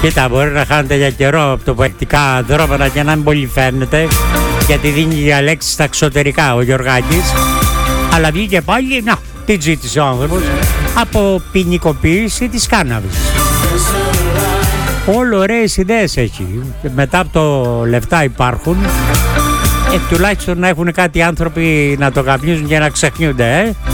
Κοίτα, μπορεί να χάνετε για καιρό από το πολιτικά δρόμενα και να μην πολύ φαίνεται, γιατί δίνει διαλέξεις στα εξωτερικά ο Γιωργάκης. Αλλά βγήκε πάλι, να, τι ζήτησε ο άνθρωπος, από ποινικοποίηση της κάναβης. Όλο ωραίες ιδέες έχει. Μετά από το λεφτά υπάρχουν, τουλάχιστον να έχουν κάτι άνθρωποι να το καπνίζουν και να ξεχνιούνται,